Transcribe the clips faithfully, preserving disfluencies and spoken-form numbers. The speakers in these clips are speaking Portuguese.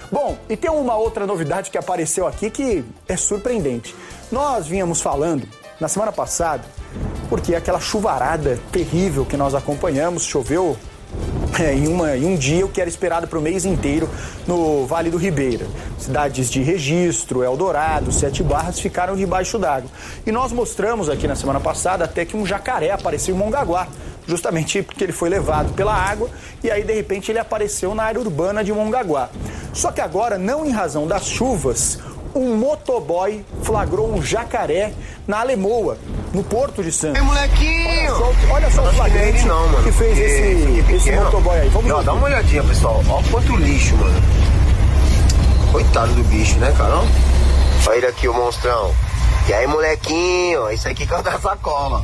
Bom, e tem uma outra novidade que apareceu aqui que é surpreendente. Nós vínhamos falando na semana passada, porque aquela chuvarada terrível que nós acompanhamos, choveu é, em, uma, em um dia o que era esperado para o mês inteiro no Vale do Ribeira. Cidades de Registro, Eldorado, Sete Barras ficaram debaixo d'água. E nós mostramos aqui na semana passada até que um jacaré apareceu em Mongaguá, justamente porque ele foi levado pela água e aí de repente ele apareceu na área urbana de Mongaguá. Só que agora, não em razão das chuvas, um motoboy flagrou um jacaré na Alemoa, no Porto de Santos. Ei, molequinho! Olha só, olha só o flagrante não, mano, que fez esse, esse motoboy aí. Vamos não, dá uma olhadinha, pessoal. Olha quanto lixo, mano. Coitado do bicho, né, Carol? Olha ele aqui, o monstrão. E aí, molequinho? Isso aqui que é o da sacola.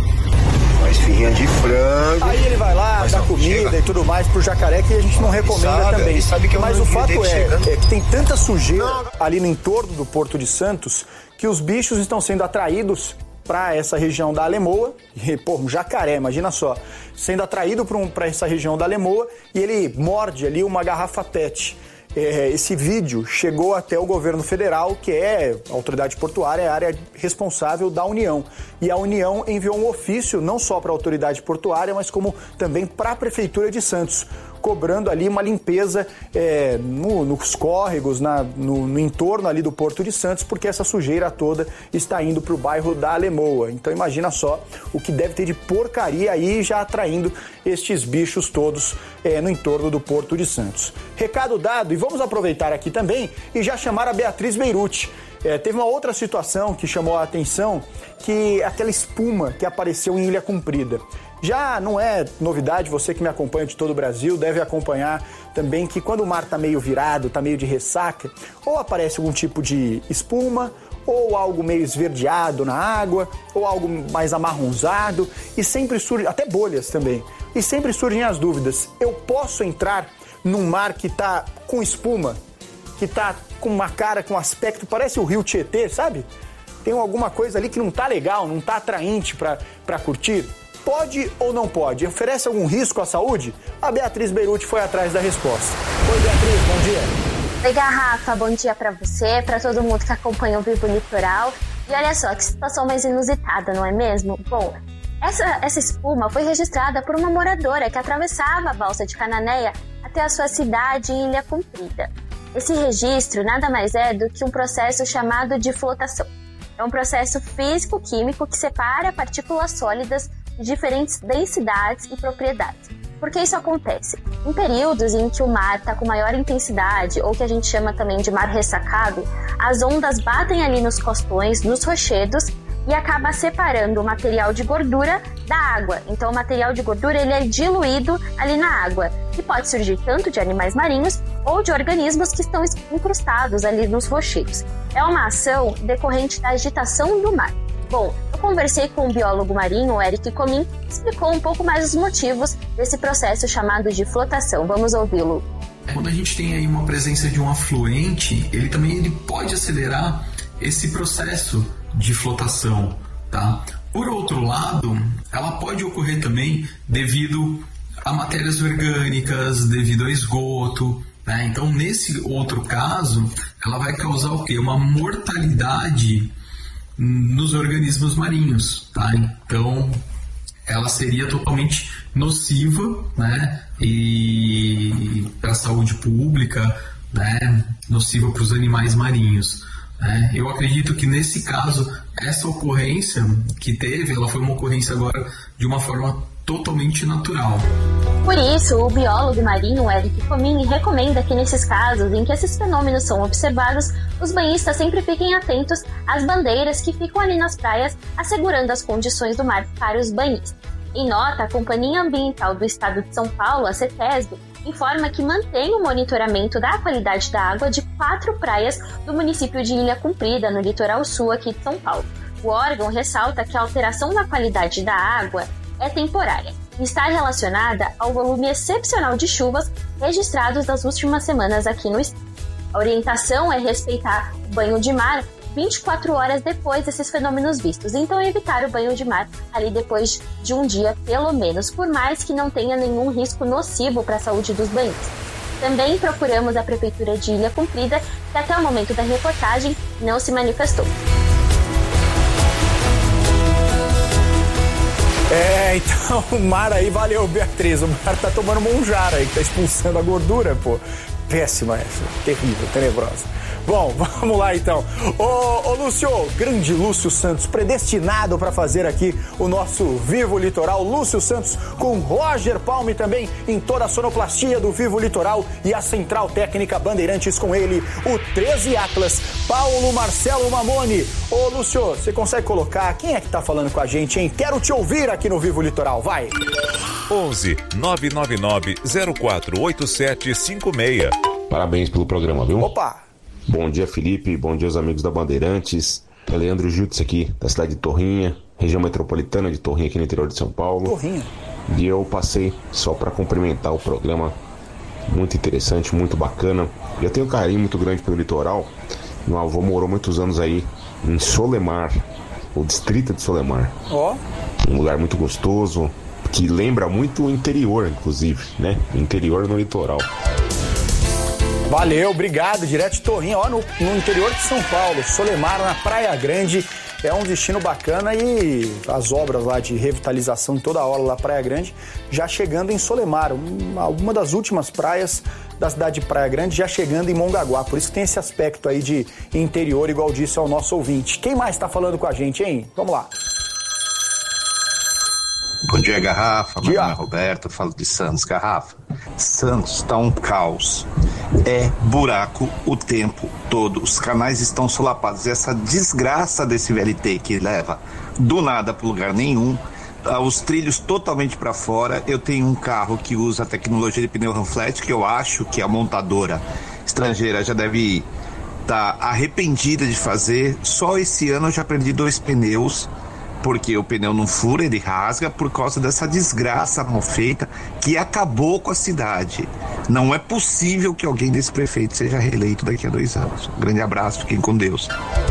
Uma esfirrinha de frango. Aí ele vai lá, dá comida chega. e tudo mais pro jacaré, que a gente não recomenda sabe, também. Sabe que Mas o fato é, é que tem tanta sujeira não. ali no entorno do Porto de Santos que os bichos estão sendo atraídos para essa região da Alemoa. E, pô, um jacaré, imagina só, sendo atraído para um, para essa região da Alemoa e ele morde ali uma garrafa pet. É, esse vídeo chegou até o governo federal, que é a autoridade portuária, é a área responsável da União. E a União enviou um ofício não só para a autoridade portuária, mas como também para a Prefeitura de Santos, cobrando ali uma limpeza é, no, nos córregos, na, no, no entorno ali do Porto de Santos, porque essa sujeira toda está indo para o bairro da Alemoa. Então imagina só o que deve ter de porcaria aí já atraindo estes bichos todos é, no entorno do Porto de Santos. Recado dado, e vamos aproveitar aqui também e já chamar a Beatriz Beirute. É, teve uma outra situação que chamou a atenção, que aquela espuma que apareceu em Ilha Comprida. Já não é novidade, você que me acompanha de todo o Brasil deve acompanhar também que quando o mar está meio virado, está meio de ressaca, ou aparece algum tipo de espuma, ou algo meio esverdeado na água, ou algo mais amarronzado, e sempre surge, até bolhas também, e sempre surgem as dúvidas: eu posso entrar num mar que está com espuma, que está com uma cara, com aspecto, parece o rio Tietê, sabe? Tem alguma coisa ali que não está legal, não está atraente para curtir? Pode ou não pode? Oferece algum risco à saúde? A Beatriz Beirute foi atrás da resposta. Oi, Beatriz, bom dia. Oi, Garrafa, bom dia pra você, pra todo mundo que acompanha o Vivo Litoral. E olha só, que situação mais inusitada, não é mesmo? Bom, essa, essa espuma foi registrada por uma moradora que atravessava a balsa de Cananéia até a sua cidade em Ilha Comprida. Esse registro nada mais é do que um processo chamado de flotação. É um processo físico-químico que separa partículas sólidas de diferentes densidades e propriedades. Por que isso acontece? Em períodos em que o mar está com maior intensidade, ou que a gente chama também de mar ressacado, as ondas batem ali nos costões, nos rochedos, e acaba separando o material de gordura da água. Então o material de gordura ele é diluído ali na água, que pode surgir tanto de animais marinhos ou de organismos que estão incrustados ali nos rochedos. É uma ação decorrente da agitação do mar. Bom, eu conversei com o biólogo marinho, o Eric Comim, que explicou um pouco mais os motivos desse processo chamado de flotação. Vamos ouvi-lo. Quando a gente tem aí uma presença de um afluente, ele também ele pode acelerar esse processo de flotação, tá? Por outro lado, ela pode ocorrer também devido a matérias orgânicas, devido ao esgoto, né? Então, nesse outro caso, ela vai causar o quê? Uma mortalidade nos organismos marinhos, tá? Então, ela seria totalmente nociva, né? E para a saúde pública, né? Nociva para os animais marinhos. Né? Eu acredito que nesse caso, essa ocorrência que teve, ela foi uma ocorrência agora de uma forma totalmente natural. Por isso, o biólogo marinho Eric Comini recomenda que nesses casos em que esses fenômenos são observados, os banhistas sempre fiquem atentos às bandeiras que ficam ali nas praias, assegurando as condições do mar para os banhistas. Em nota, a Companhia Ambiental do Estado de São Paulo, a CETESB, informa que mantém o monitoramento da qualidade da água de quatro praias do município de Ilha Comprida, no litoral sul aqui de São Paulo. O órgão ressalta que a alteração na qualidade da água é temporária e está relacionada ao volume excepcional de chuvas registrados nas últimas semanas aqui no estado. A orientação é respeitar o banho de mar vinte e quatro horas depois desses fenômenos vistos, então evitar o banho de mar ali depois de um dia, pelo menos, por mais que não tenha nenhum risco nocivo para a saúde dos banhistas. Também procuramos a Prefeitura de Ilha Comprida, que até o momento da reportagem não se manifestou. É, então o mar aí, valeu, Beatriz, o mar tá tomando monjara aí, que tá expulsando a gordura, pô. Péssima essa, terrível, tenebrosa. Bom, vamos lá então. Ô, ô Lúcio, grande Lúcio Santos, predestinado para fazer aqui o nosso Vivo Litoral. Lúcio Santos com Roger Palme também em toda a sonoplastia do Vivo Litoral e a Central Técnica Bandeirantes com ele, o treze Atlas, Paulo Marcelo Mamone. Ô Lúcio, você consegue colocar quem é que tá falando com a gente, hein? Quero te ouvir aqui no Vivo Litoral, vai. onze nove nove nove zero quatro oito sete cinco seis. Parabéns pelo programa, viu? Opa! Bom dia, Felipe. Bom dia aos amigos da Bandeirantes. É Leandro Jutz aqui, da cidade de Torrinha, região metropolitana de Torrinha, aqui no interior de São Paulo. Torrinha. E eu passei só para cumprimentar o programa. Muito interessante, muito bacana. Eu tenho um carinho muito grande pelo litoral. Meu avô morou muitos anos aí em Solemar, o distrito de Solemar. Ó. Oh. Um lugar muito gostoso, que lembra muito o interior, inclusive, né? Interior no litoral. Valeu, obrigado, direto de Torrinha, ó, no, no interior de São Paulo, Solemar, na Praia Grande, é um destino bacana e as obras lá de revitalização toda hora lá Praia Grande, já chegando em Solemar, uma, uma das últimas praias da cidade de Praia Grande, já chegando em Mongaguá, por isso que tem esse aspecto aí de interior, igual disse ao nosso ouvinte. Quem mais tá falando com a gente, hein? Vamos lá. Bom dia, Garrafa. Meu nome é Roberto, falo de Santos. Garrafa, Santos tá um caos. É buraco o tempo todo. Os canais estão solapados. Essa desgraça desse V L T que leva do nada para lugar nenhum, os trilhos totalmente para fora. Eu tenho um carro que usa a tecnologia de pneu Ramflat, que eu acho que a montadora estrangeira já deve estar arrependida de fazer. Só esse ano eu já perdi dois pneus, porque o pneu não fura, ele rasga por causa dessa desgraça mal feita que acabou com a cidade. Não é possível que alguém desse prefeito seja reeleito daqui a dois anos. Um grande abraço, fiquem com Deus.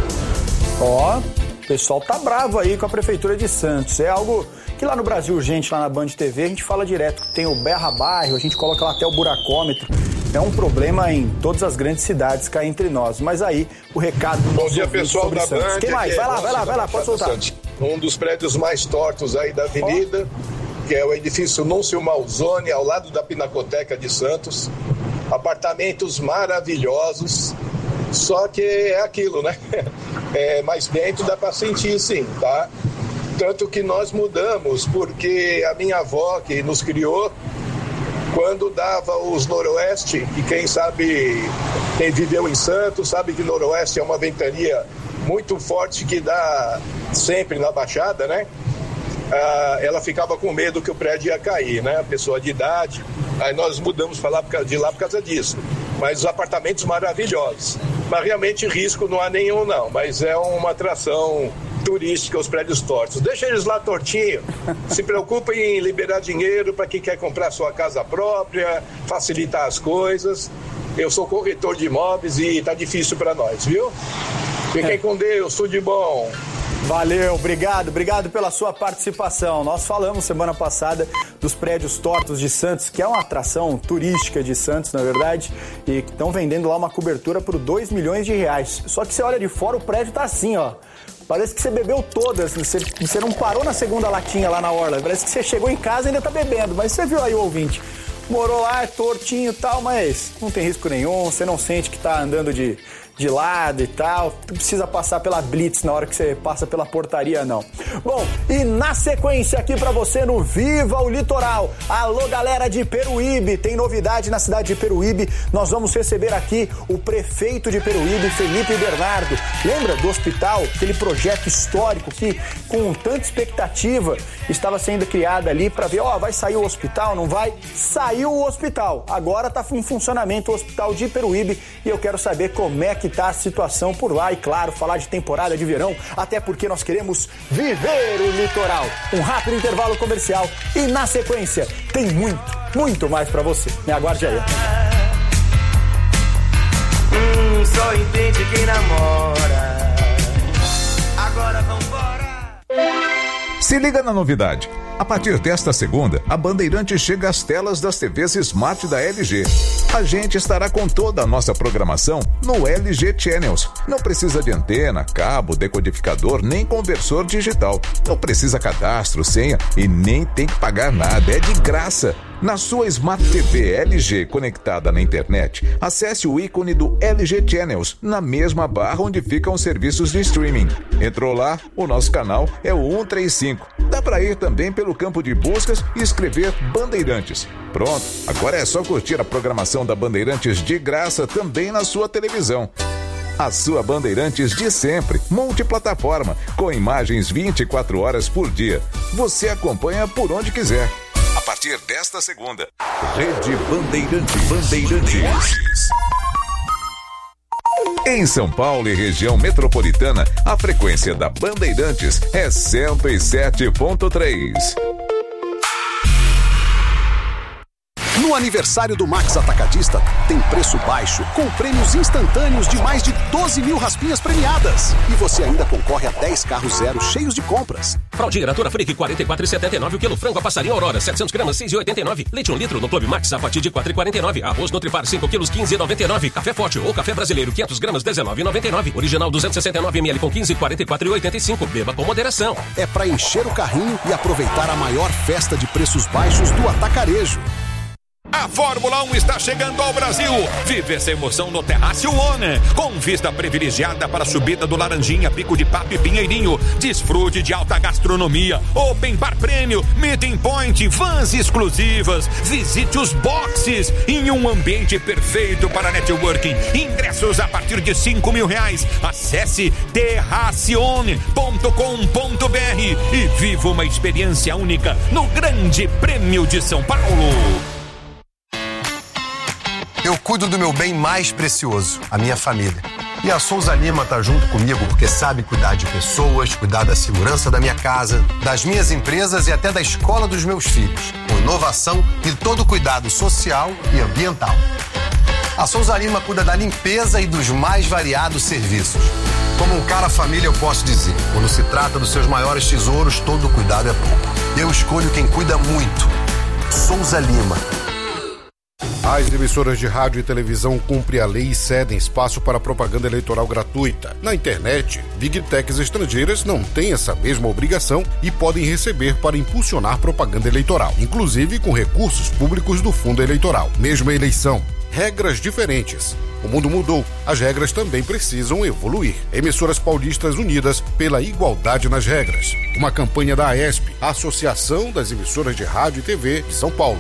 Ó, o pessoal tá bravo aí com a Prefeitura de Santos. É algo que lá no Brasil Urgente, lá na Band T V, a gente fala direto. Tem o berra bairro, a gente coloca lá até o buracômetro. É um problema em todas as grandes cidades, cá entre nós. Mas aí, o recado do Bom dia, pessoal da Santos. Band. Quem mais? Vai lá, vai lá, vai lá, pode soltar. Um dos prédios mais tortos aí da avenida, oh. que é o edifício Núncio Malzone, ao lado da Pinacoteca de Santos. Apartamentos maravilhosos, só que é aquilo, né? É, mas dentro dá para sentir sim, tá? Tanto que nós mudamos, porque a minha avó, que nos criou, quando dava os noroeste, e quem sabe, quem viveu em Santos, sabe que noroeste é uma ventania muito forte que dá sempre na Baixada, né? Ah, ela ficava com medo que o prédio ia cair, né? A pessoa de idade. Aí nós mudamos para lá de lá por causa disso. Mas os apartamentos maravilhosos. Mas realmente risco não há nenhum, não. Mas é uma atração turística, os prédios tortos. Deixa eles lá tortinho. Se preocupem em liberar dinheiro para quem quer comprar sua casa própria, facilitar as coisas. Eu sou corretor de imóveis e tá difícil para nós, viu? Fiquem com Deus, tudo de bom. Valeu, obrigado, obrigado pela sua participação. Nós falamos semana passada dos prédios tortos de Santos, que é uma atração turística de Santos, na verdade, e que estão vendendo lá uma cobertura por dois milhões de reais. Só que você olha de fora, o prédio tá assim, ó. Parece que você bebeu todas, você, você não parou na segunda latinha lá na orla. Parece que você chegou em casa e ainda tá bebendo, mas você viu aí o ouvinte. Morou lá, é tortinho e tal, mas não tem risco nenhum, você não sente que tá andando de... de lado e tal, tu precisa passar pela blitz na hora que você passa pela portaria, não. Bom, e na sequência aqui pra você no Viva o Litoral. Alô, galera de Peruíbe, tem novidade na cidade de Peruíbe. Nós vamos receber aqui o prefeito de Peruíbe, Felipe Bernardo. Lembra do hospital? Aquele projeto histórico que, com tanta expectativa, estava sendo criado ali pra ver, ó, vai sair o hospital, não vai? Saiu o hospital. Agora tá em funcionamento o hospital de Peruíbe e eu quero saber como é que tá a situação por lá e, claro, falar de temporada de verão, até porque nós queremos viver o litoral. Um rápido intervalo comercial e, na sequência, tem muito, muito mais pra você. Me aguarde aí. Hum, só entende quem namora. Agora vambora. Se liga na novidade. A partir desta segunda, a Bandeirantes chega às telas das T Vs Smart da L G. A gente estará com toda a nossa programação no L G Channels. Não precisa de antena, cabo, decodificador, nem conversor digital. Não precisa cadastro, senha e nem tem que pagar nada. É de graça. Na sua Smart T V L G conectada na internet, acesse o ícone do L G Channels na mesma barra onde ficam os serviços de streaming. Entrou lá, o nosso canal é o cento e trinta e cinco. Dá para ir também pelo campo de buscas e escrever Bandeirantes. Pronto, agora é só curtir a programação da Bandeirantes de graça também na sua televisão. A sua Bandeirantes de sempre, multiplataforma, com imagens vinte e quatro horas por dia. Você acompanha por onde quiser. A partir desta segunda, Rede Bandeirantes. Bandeirantes. Em São Paulo e região metropolitana, a frequência da Bandeirantes é cento e sete ponto três. No aniversário do Max Atacadista, tem preço baixo, com prêmios instantâneos de mais de doze mil raspinhas premiadas. E você ainda concorre a dez carros zero cheios de compras. Fraldinha Natura Freak, quarenta e quatro reais e setenta e nove. O quilo frango a passarinho Aurora, setecentos gramas, seis reais e oitenta e nove. Leite um litro no Clube Max a partir de quatro reais e quarenta e nove. Arroz Nutripar, cinco quilos, quinze reais e noventa e nove. Café Forte ou Café Brasileiro, quinhentos gramas, dezenove reais e noventa e nove. Original duzentos e sessenta e nove mililitros com quinze, quarenta e quatro reais e oitenta e cinco. Beba com moderação. É para encher o carrinho e aproveitar a maior festa de preços baixos do atacarejo. A Fórmula um está chegando ao Brasil. Vive essa emoção no Terraço One, com vista privilegiada para a subida do Laranjinha, Pico de Papo e Pinheirinho. Desfrute de alta gastronomia, open bar prêmio, meeting point, vans exclusivas. Visite os boxes em um ambiente perfeito para networking. Ingressos a partir de cinco mil reais. Acesse terracione ponto com ponto br e viva uma experiência única no Grande Prêmio de São Paulo. Eu cuido do meu bem mais precioso, a minha família. E a Souza Lima tá junto comigo porque sabe cuidar de pessoas, cuidar da segurança da minha casa, das minhas empresas e até da escola dos meus filhos, com inovação e todo o cuidado social e ambiental. A Souza Lima cuida da limpeza e dos mais variados serviços. Como um cara família eu posso dizer, quando se trata dos seus maiores tesouros, todo cuidado é pouco. Eu escolho quem cuida muito. Souza Lima. As emissoras de rádio e televisão cumprem a lei e cedem espaço para propaganda eleitoral gratuita. Na internet, Big Techs estrangeiras não têm essa mesma obrigação e podem receber para impulsionar propaganda eleitoral, inclusive com recursos públicos do fundo eleitoral. Mesma eleição, regras diferentes. O mundo mudou, as regras também precisam evoluir. Emissoras paulistas unidas pela igualdade nas regras. Uma campanha da AESP, a Associação das Emissoras de Rádio e T V de São Paulo.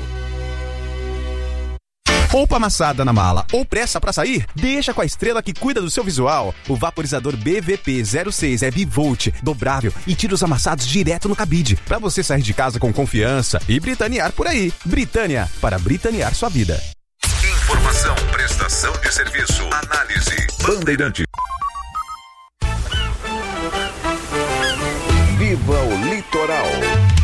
Roupa amassada na mala ou pressa pra sair? Deixa com a estrela que cuida do seu visual. O vaporizador B V P zero seis é bivolt, dobrável e tira os amassados direto no cabide. Pra você sair de casa com confiança e britanear por aí. Britânia, para britanear sua vida. Informação, prestação de serviço, análise. Bandeirante. Viva o litoral.